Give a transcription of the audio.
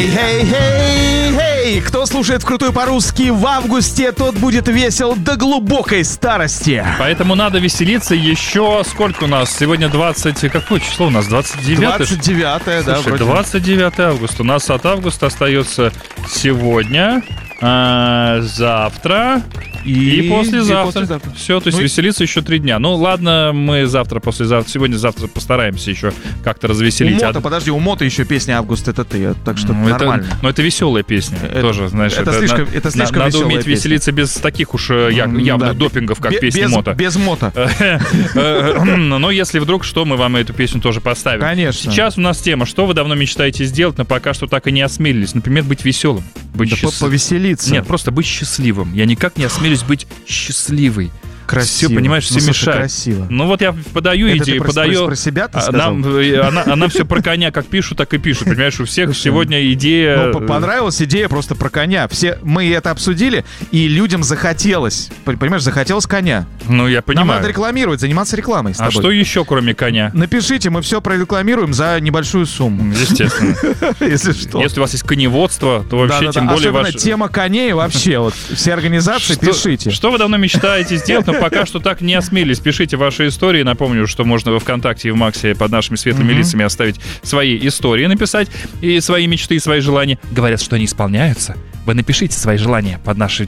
Хей-хей-хей-хей! Кто слушает вкрутую по-русски в августе, тот будет весел до глубокой старости. Поэтому надо веселиться еще... Сколько у нас? Сегодня 20... Какое число у нас? 29? 29-е, да, Слушай, вроде. 29 августа. У нас от августа остается сегодня, завтра и послезавтра. Все, то есть веселиться еще 3 дня. Ну ладно, мы сегодня-завтра постараемся еще как-то развеселить. Подожди, у Моты еще песня «Август» — это ты, так что нормально. Но это веселая песня тоже, знаешь. Это слишком надо веселая уметь веселиться без таких уж явных допингов, как песня Мота. Без Мота. Но если вдруг что, мы вам эту песню тоже поставим. Конечно. Сейчас у нас тема, что вы давно мечтаете сделать, но пока что так и не осмелились. Например, быть веселым. Повеселиться. Нет, просто быть счастливым. Я никак не осмелюсь быть счастливой. Красиво. Все, понимаешь, все мешает. Красиво. Ну вот я подаю это идею, ты про себя ты сказал? Она все про коня как пишут, так и пишут. Понимаешь, у всех сегодня идея... Ну, понравилась идея просто про коня. Мы это обсудили, и людям захотелось. Понимаешь, захотелось коня. Ну, я понимаю. Нам надо рекламировать, заниматься рекламой с тобой. А что еще, кроме коня? Напишите, мы все прорекламируем за небольшую сумму. Естественно. Если что. Если у вас есть коневодство, то вообще тем более ваш... тема коней вообще. Вот все организации пишите. Что вы давно мечтаете сделать, но пока что так не осмелились. Пишите ваши истории. Напомню, что можно во ВКонтакте и в Максе под нашими светлыми лицами оставить свои истории, написать и свои мечты, и свои желания. Говорят, что они исполняются. Вы напишите свои желания под нашей